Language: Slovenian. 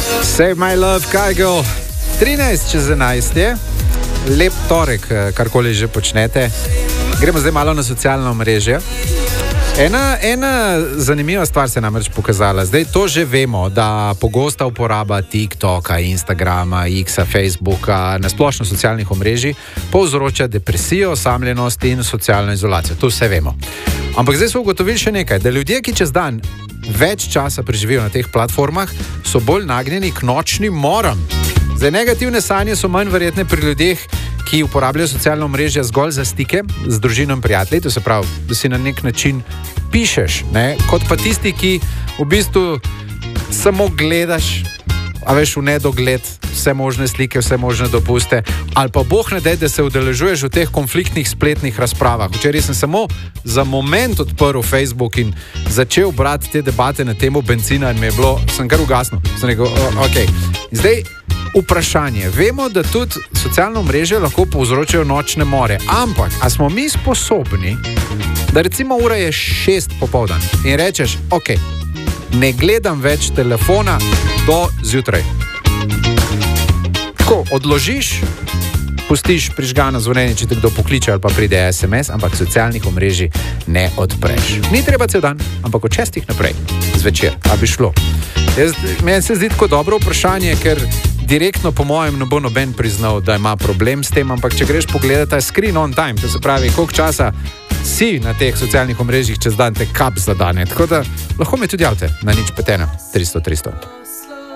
Save my love, Kajgo. 13 čez 11 je. Lep torek, karkoli že počnete. Gremo zdaj malo na socialno mrežje. Ena zanimiva stvar se je namreč pokazala. Zdaj to že vemo, da pogosta uporaba TikToka, Instagrama, X-a, Facebooka, na splošno socialnih omrežij povzroča depresijo, osamljenost in socialno izolacijo. To vse vemo. Ampak zdaj so ugotovili še nekaj, da ljudje, ki čez dan več časa preživijo na teh platformah, so bolj nagnjeni k nočnim moram. Zdaj, negativne sanje so manj verjetne pri ljudeh, ki uporabljajo socialno mrežje zgolj za stike z družino in prijatelji, to se pravi, da si na nek način pišeš, ne? Kot pa tisti, ki v bistvu samo gledaš, a veš, v nedogled vse možne slike, vse možne dopuste, ali pa boh ne dej, da se udeležuješ v teh konfliktnih spletnih razpravah. Včeraj sem samo za moment odprl Facebook in začel brati te debate na temo bencina in mi je bilo, sem kar ugasnil. Sem rekel, ok. Zdaj, vprašanje. Vemo, da tudi socialno mreže lahko povzročajo nočne more, ampak a smo mi sposobni, da recimo ura je 6 popoldan in rečeš, ok, ne gledam več telefona do zjutraj. Tako, odložiš, pustiš prižgano zvonjenje, če te kdo pokliče ali pa pride SMS, ampak socialnih omrežij ne odpreš. Ni treba cel dan, ampak od 6 naprej, zvečer, a bi šlo. Meni se zdi tako dobro vprašanje, ker direktno po mojem ne bo noben priznal, da ima problem s tem, ampak če greš pogledati ta screen on time, to se pravi, koliko časa si na teh socialnih omrežjih čez dan, te kap zadane. Tako da lahko me tudi javite na 051 300 300.